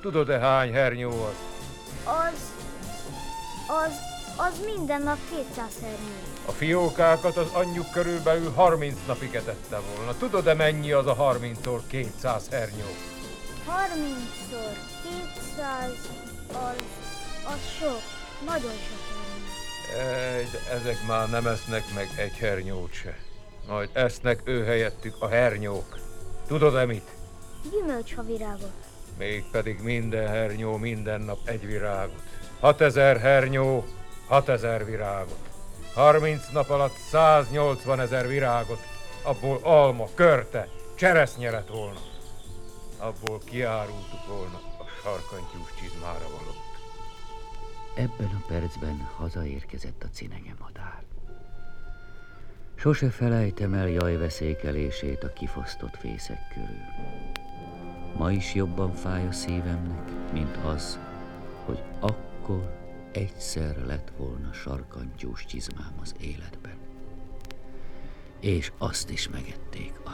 Tudod-e hány hernyó az? Az minden nap 200 hernyó. A fiókákat az anyjuk körülbelül 30 napig etette volna. Tudod-e mennyi az a 30-szor 200 hernyó? 30-szor 200, az sok. Nagyon sok hernyó. De ezek már nem esznek meg egy hernyót se. Majd esznek ő helyettük a hernyók. Tudod-e mit? Gyümölcshavirágot. Mégpedig minden hernyó minden nap egy virágot. 6000 hernyó, 6000 virágot. 30 nap alatt 180 000 virágot. Abból alma, körte, cseresznye lett volna. Abból kiárultuk volna a sarkantyús csizmára valót. Ebben a percben hazaérkezett a cinegemadár. Sose felejtem el jajveszékelését a kifosztott fészek körül. Ma is jobban fáj a szívemnek, mint az, hogy akkor egyszer lett volna sarkantyús csizmám az életben. És azt is megették